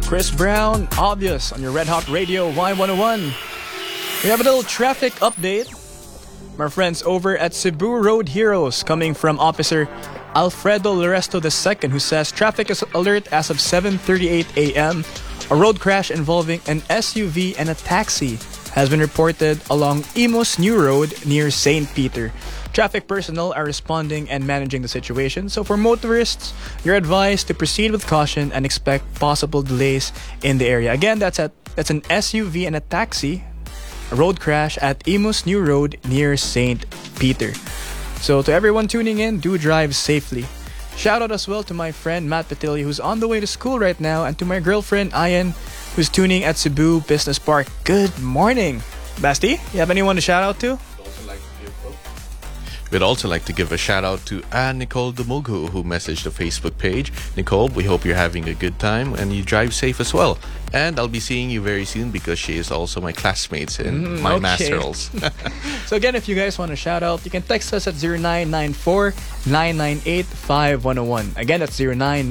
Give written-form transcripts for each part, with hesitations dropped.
Chris Brown, Obvious on your Red Hot Radio Y101. We have a little traffic update. My friends over at Cebu Road Heroes, coming from Officer Alfredo Loresto II, who says traffic is alert as of 7:38 a.m. A road crash involving an SUV and a taxi has been reported along Imus New Road near St. Peter. Traffic personnel are responding and managing the situation. So for motorists, you're advised to proceed with caution and expect possible delays in the area. Again, that's an SUV and a taxi. A road crash at Imus New Road near St. Peter. So to everyone tuning in, do drive safely. Shout out as well to my friend Matt Patilli, who's on the way to school right now, and to my girlfriend Ayan, who's tuning at Cebu Business Park. Good morning. Basti, you have anyone to shout out to? We'd also like to give a shout out to Nicole Dumughu, who messaged the Facebook page. Nicole, we hope you're having a good time and you drive safe as well. And I'll be seeing you very soon because she is also my classmates in my Masterals. So again, if you guys want to shout out, you can text us at 0994-998-5101. Again, that's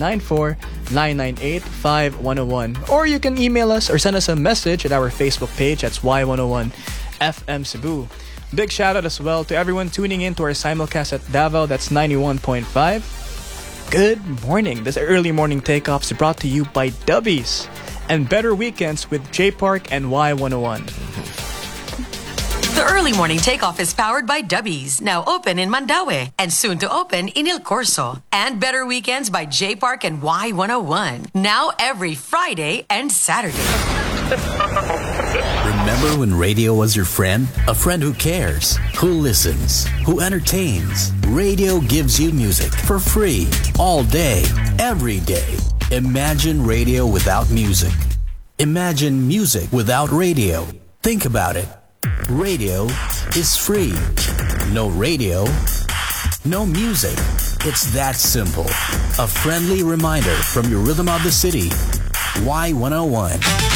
0994-998-5101. Or you can email us or send us a message at our Facebook page. That's Y101 FM Cebu. Big shout out as well to everyone tuning in to our simulcast at Davao. That's 91.5. Good morning. This early morning takeoff is brought to you by Dubbies and Better Weekends with J Park and Y101. The early morning takeoff is powered by Dubbies, now open in Mandaue and soon to open in Il Corso. And Better Weekends by J Park and Y101, now every Friday and Saturday. Remember when radio was your friend? A friend who cares, who listens, who entertains. Radio gives you music for free, all day, every day. Imagine radio without music. Imagine music without radio. Think about it. Radio is free. No radio, no music. It's that simple. A friendly reminder from your rhythm of the city. Y101.